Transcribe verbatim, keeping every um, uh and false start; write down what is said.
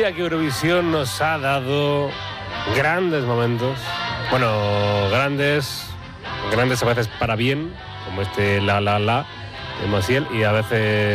Mira que Eurovisión nos ha dado grandes momentos. Bueno, grandes, grandes a veces para bien, como este La La La de Maciel, y a veces